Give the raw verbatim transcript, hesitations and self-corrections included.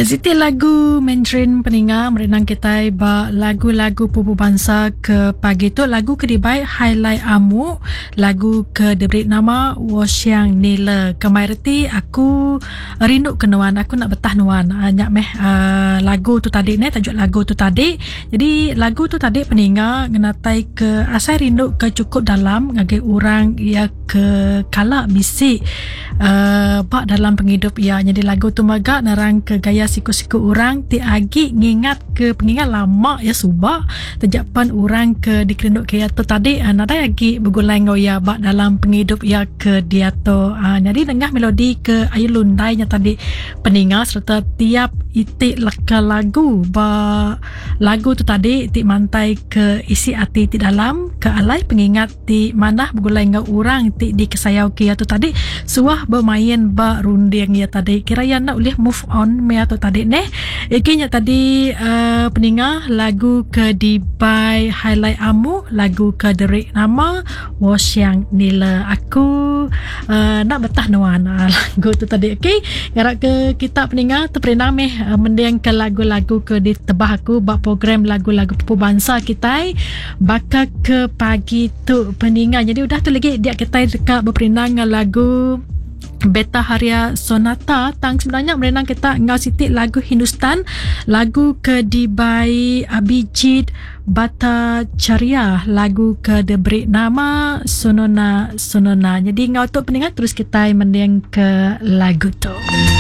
Ya, Siti lagu Mandarin Peninga merenang kita ba lagu-lagu pupu bangsa ke pagi tu lagu ke dibai highlight amu lagu ke diberi nama Wosyang Nila kemairti aku rindu kenuan aku nak betah nuan nyak meh uh, lagu tu tadi ni tajuk lagu tu tadi jadi lagu tu tadi Peninga ngenatai ke asai rindu ke cukup dalam ngage orang ia ke kala misi uh, bak dalam penghidup ia jadi lagu tu maga narang ke gaya siku-siku orang ti agi ngingat ke pengingat lama ya subak tejapan orang ke dikerenduk ke tu tadi nada lagi begulai ngoya bak dalam penghidup ya ke dia tu uh, jadi dengah melodi ke ayu lundai nya tadi Peninga serta tiap itik leka lagu ba lagu tu tadi ti mantai ke isi hati ti dalam ke alai pengingat ti mana begulai ngau orang ti di kesayau ke tu tadi suah bermain ba runding ya tadi kira ya nak boleh move on me atau tadi neh ikinya tadi uh, Peninga lagu ke dibai highlight amu lagu ke derik nama Wosyang Nila aku uh, nak betah nuan uh, lagu tu tadi okey ngarak ke kita Peninga terperinang meh uh, mendiang ke lagu-lagu ke di tebah aku bak program lagu-lagu pupu bangsa kita bakal ke pagi tu Peninga jadi udah tu lagi dia kita dekat berperinang lagu Beta Haria Sonata tang sebenarnya merenang kita ngau sitik lagu Hindustan lagu ke dibai Abhijit Bhattacharya lagu ke diberi nama Sonona Sonona jadi ngau tu Peninga terus kita mendiang ke lagu tu.